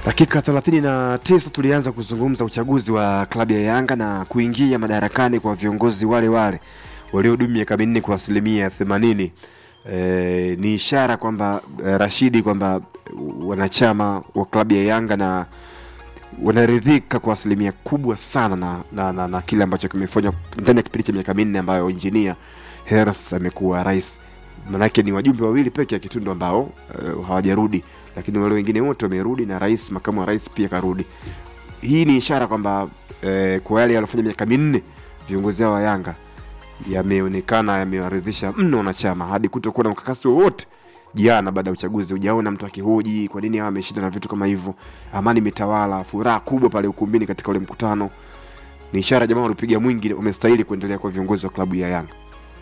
Dakika 39 tulianza kuzungumza uchaguzi wa klabu ya Yanga na kuingia madarakani kwa viongozi wale waliodumu miaka minne kwa 80%. Ni ishara kwamba Rashidi kwamba wanachama wa klabu ya Yanga na wanaridhika kwa asilimia kubwa sana na kile ambacho kimefanywa ndani ya kipindi cha miaka minne ambayo engineer Hersi amekuwa rais. Manake ni wajumbe wawili pekee ya Kitundu ambao hawajarudi, lakini wale wengine wote wamerudi na rais, makamu wa rais pia karudi. Hii ni ishara kwamba kwa yale aliyofanya miaka minne viongozi wa Yanga yameonekana yamewaridhisha mno wanachama hadi kutokuwa na mkakasi wowote. Jana baada ya uchaguzi hujaona mtu akihoji kwa nini hawa wameshinda na vitu kama hivyo. Amani imetawala, furaha kubwa pale ukumbini katika ule mkutano. Ni ishara jamaa walipiga mwingi wamestahili kuendelea kwa viongozi wa klabu ya Yanga.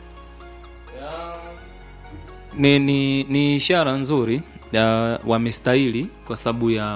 Ni ishara nzuri wamestahili kwa sababu ya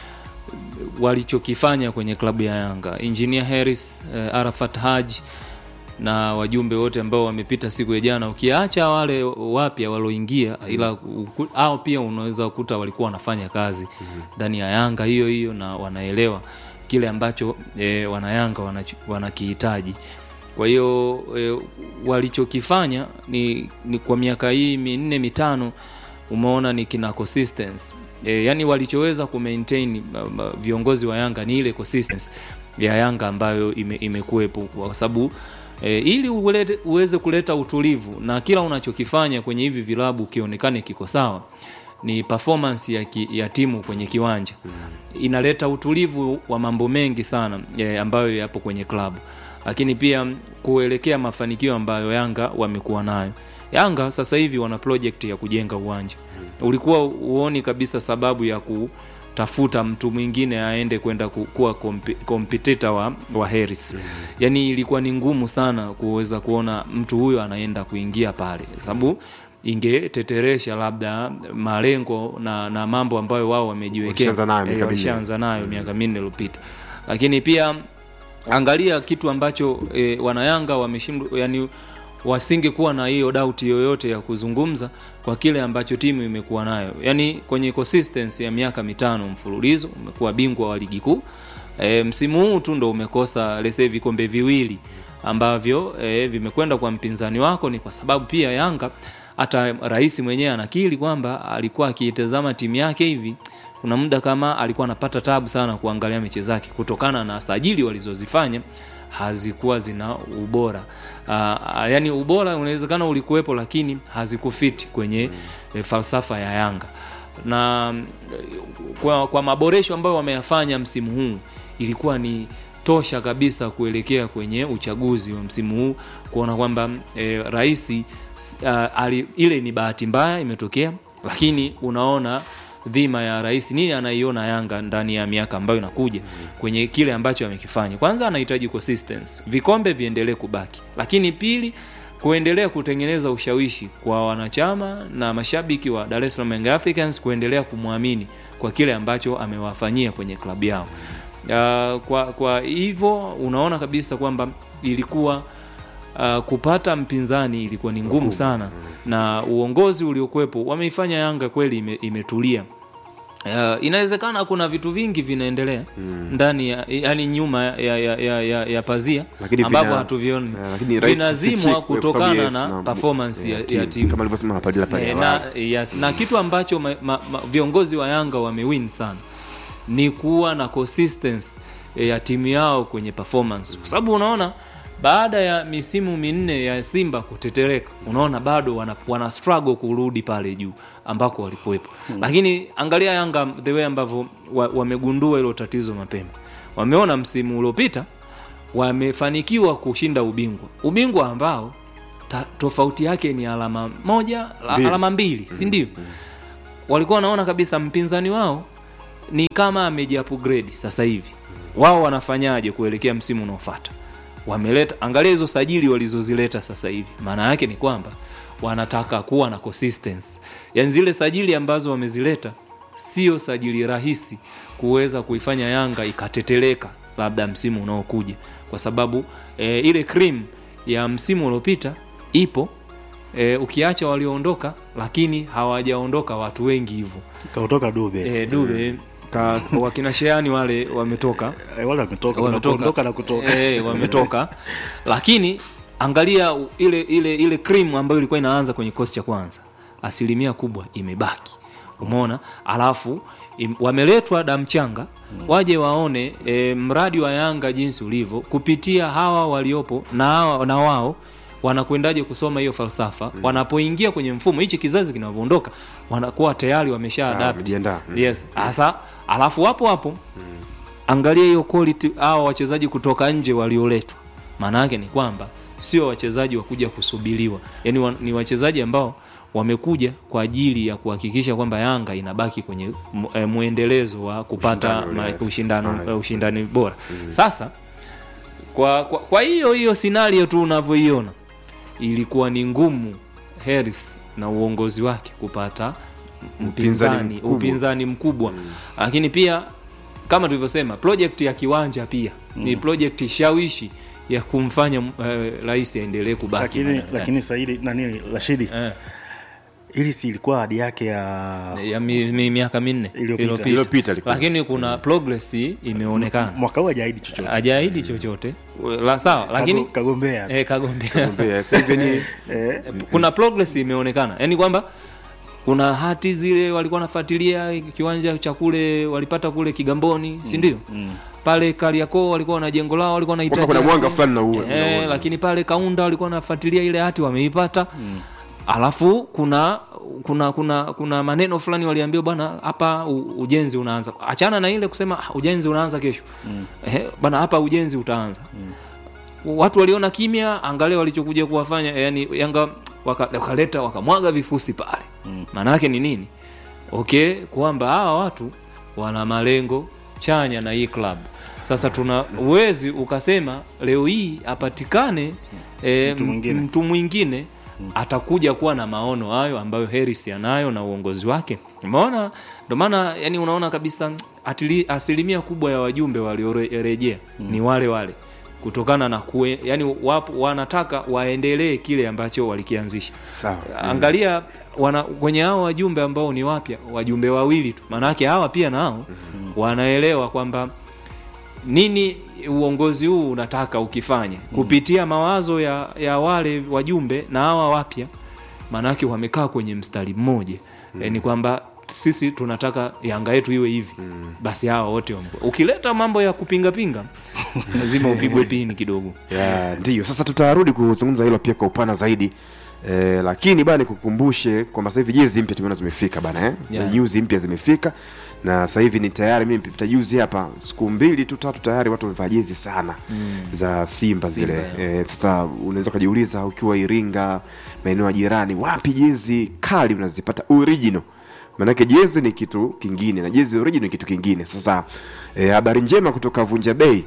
walichokifanya kwenye klabu ya Yanga. Engineer Hersi, Arafat Haji na wajumbe wote ambao wamepita siku ya jana, ukiacha wale wapya waloingia, ila hao pia unaweza kukuta walikuwa wanafanya kazi ndani ya Yanga hiyo na wanaelewa kile ambacho wanayanga wanakihitaji. Kwa hiyo walichokifanya ni kwa miaka hii 4-5 umeona ni kina consistency. Yani walichoweza kumaintain viongozi wa Yanga ni ile consistency ya Yanga ambayo imekuwepo, kwa sababu ili uweze kuleta utulivu na kila unachokifanya kwenye hivi vilabu kionekane kiko sawa, ni performance ya timu kwenye kiwanja. Inaleta utulivu wa mambo mengi sana ambayo yapo kwenye klabu, lakini pia kuelekea mafanikio ambayo Yanga wamekuwa nayo. Yanga sasa hivi wana project ya kujenga uwanja. Ulikuwa uoni kabisa sababu ya kutafuta mtu mwingine aende kwenda kuwa competitor wa Hersi. Yani ilikuwa ni ngumu sana kuweza kuona mtu huyo anaenda kuingia pale, sababu ingeteteresha labda malengo na mambo ambayo wao wamejiwekea, walishaanza nayo miaka 4 iliyopita. Lakini pia angalia kitu ambacho wanayanga wameshindwa, yani wasingekuwa na hiyo doubt yoyote ya kuzungumza kwa kile ambacho timu imekuwa nayo. Yani kwenye consistency ya miaka 5 mfululizo umekuwa bingwa wa ligi kuu. Msimu huu tu ndo umekosa lese vikombe viwili ambavyo vimekwenda kwa mpinzani wako. Ni kwa sababu pia Yanga, hata rais mwenyewe anakiri kwamba alikuwa akiitazama timu yake hivi, kuna muda kama alikuwa anapata tabu sana kuangalia mechi zake kutokana na sajili walizozifanya hazikuwa zina ubora. Yani ubora unawezekana ulikuwepo, lakini hazikufiti kwenye falsafa ya Yanga. Na kwa maboresho ambayo wameyafanya msimu huu, ilikuwa ni tosha kabisa kuelekea kwenye uchaguzi wa msimu huu kuona kwamba rais ile ni bahati mbaya imetokea, lakini unaona dhima ya rais nini anaiona Yanga ndani ya miaka ambayo inakuja kwenye kile ambacho amekifanya. Kwanza anahitaji consistency, vikombe viendelee kubaki, lakini pili kuendelea kutengeneza ushawishi kwa wanachama na mashabiki wa Dar es Salaam Young Africans kuendelea kumwamini kwa kile ambacho amewafanyia kwenye klabu yao. Kwa hivyo unaona kabisa kwamba ilikuwa kupata mpinzani ilikuwa ni ngumu sana, na uongozi uliokuwepo wameifanya Yanga kweli imetulia. Inawezekana kuna vitu vingi vinaendelea ndani yani nyuma ya pazia ambavyo hatuvioni, vinazimwa kutokana na performance ya timu kama alivyosema pale. Na kitu ambacho viongozi wa Yanga wamewin sana ni kuwa na consistency ya timu yao kwenye performance, kwa sababu unaona baada ya misimu 4 ya Simba kutetereka, unaona bado wana struggle kurudi pale juu ambako walikuwepo. Lakini angalia Yanga the way ambavyo wamegundua hilo tatizo mapema. Wameona msimu uliopita wamefanikiwa kushinda ubingwa ambao tofauti yake ni alama 1, alama 2, si ndio? Walikuwa wanaona kabisa mpinzani wao ni kama ameji-upgrade sasa hivi. Wao wanafanyaje kuelekea msimu unaofuata? Wameleta, angalia hizo sajili walizozileta sasa hivi. Maana yake ni kwamba wanataka kuwa na consistency. Yani zile sajili ambazo wamezileta sio sajili rahisi kuweza kuifanya Yanga ikateteleka labda msimu unaokuja, kwa sababu ile cream ya msimu uliopita ipo. Ukiacha walioondoka, lakini hawajaondoka watu wengi hivyo. Kaondoka Dube. Dube wakina Sheani wale wametoka. Wale wametoka na kutoka. Wametoka. Lakini angalia ile cream ambayo ilikuwa inaanza kwenye kosi cha kwanza. Asilimia kubwa imebaki. Umeona? Alafu wameletwa damchanga waje waone mradi wa Yanga jinsi ulivyo kupitia hawa waliopo na wao wanakwendaje kusoma hiyo falsafa. Wanapoingia kwenye mfumo hichi kizazi kinavyoondoka wanakuwa tayari wamesha adapt. Yes. Asa alafu hapo angalia hiyo quality hao wachezaji kutoka nje walioletwa. Maana yake ni kwamba sio wachezaji wa kuja kusubiriwa. Yaani ni wachezaji ambao wamekuja kwa ajili ya kuhakikisha kwamba Yanga inabaki kwenye muendelezo wa kupata ushindani bora. Sasa kwa hiyo scenario tu unavyoiona ilikuwa ni ngumu Harris na uongozi wake kupata upinzani mkubwa. Lakini pia kama tulivyosema project ya kiwanja pia ni project shawishi ya kumfanya rais aendelee kubaki. Lakini Saidi nani Rashidi ili si ilikuwa hadi yake ya miaka 4 iliyopita, lakini kuna progress imeonekana. Mwaka huu hajaahidi chochote. La sawa, lakini kagombea. Sasa ni kuna progress imeonekana. Yaani kwamba kuna hati zile walikuwa nafuatilia kiwanja cha kule walipata kule Kigamboni, si ndio? Pale Kariakoo walikuwa na jengo lao walikuwa wanahitaji. Kuna mwanga fulani na huo. Lakini pale Kaunda walikuwa nafuatilia ile hati wameipata. Alafu kuna maneno fulani waliambiwa bwana hapa ujenzi unaanza. Achana na ile kusema ujenzi unaanza kesho. Bwana hapa ujenzi utaanza. Watu waliona kimya, angalia walichokuja kuwafanya, yani Yanga wakaleta wakamwaga vifusi pale. Maana yake ni nini? Okay, kwamba hawa watu wana malengo chanya na hii club. Sasa tuna uwezi ukasema leo hii apatikane mtu mwingine atakuja kuwa na maono hayo ambayo Harris anayo na uongozi wake. Umeona? Ndio maana yani unaona kabisa asilimia kubwa ya wajumbe waliorejea ni wale kutokana na yani wanataka waendelee kile ambacho walikianzisha. Sawa. Angalia kwenye hao wajumbe ambao ni wapya, wajumbe wawili tu. Maana yake hawa pia nao wanaelewa kwamba nini uongozi huu unataka ukifanye kupitia mawazo ya wale wajumbe na hawa wapya. Maana yake wamekaa kwenye mstari mmoja. Ni kwamba sisi tunataka Yanga yetu iwe hivi. Basi hawa wote ukileta mambo ya kupinga lazima upigwe pini kidogo. Ndio. Sasa tutarudi kuzungumza hilo pia kwa upana zaidi. Lakini bana nikukumbushe kwamba sasa hivi jezi mpya tumeona zimefika bana news mpya zimefika na sasa hivi ni tayari mimi nipita juzi hapa siku 2 tu 3 tayari watu wamevaa jezi sana za Simba zile. Sasa unaweza kujiuliza ukiwa Iringa maeneo ya jirani wapi jezi kali unazipata original. Maana jezi ni kitu kingine na jezi original ni kitu kingine. Sasa habari njema kutoka Vunja Bay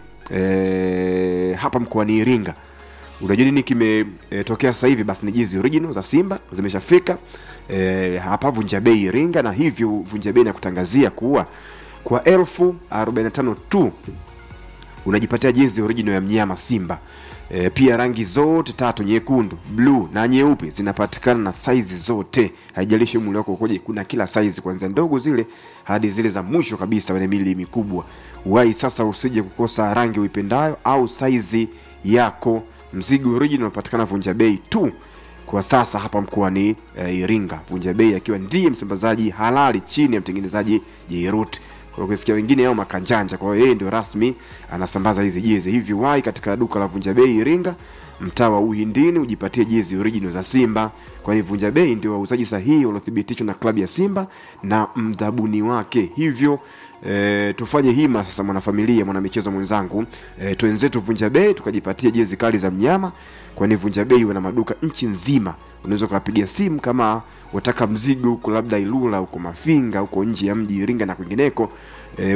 hapa mkoani Iringa. Unajua nini kimetokea sasa hivi? Basi ni jezi original za Simba zimeshafika hapa Vunja Bay Iringa, na hivyo Vunja Bay nakutangazia kuwa kwa 1045 tu unajipatia jezi original ya mnyama Simba. Pia rangi zote tatu, nyekundu, blue na nyeupe, zinapatikana na size zote. Haijalishi umri wako ukoje, kuna kila size kuanzia ndogo zile hadi zile za mwisho kabisa wenye mili mikubwa. Wai sasa usije kukosa rangi uipendayo au size yako. Mzigo original unapatikana Vunja Bay tu kwa sasa hapa mkoani Iringa. Vunja Bay akiwa ndiye msambazaji halali chini ya mtengenezaji Jairut. Kwa ukisikia wengine yao makanjanja, kwa hiyo yeye ndio rasmi anasambaza hizi jezi. Hivi wai katika duka la Vunja Bay Iringa mtaa wa Uhindini ujipatie jezi original za Simba, kwani Vunja Bay ndio wauzaji sahihi waliothibitishwa na klabu ya Simba na mdhabuni wake. Hivyo tufanye hima sasa mwanafamilia, mwanamichezo mwenzangu, tuenzetu Vunja Bay tukajipatia jezi kali za mnyama, kwani Vunja Bay wana maduka nchi nzima. Unaweza kupiga simu kama wataka mzigo huko labda Ilula huko Mafinga huko nje ya mji Iringa na kwingineko.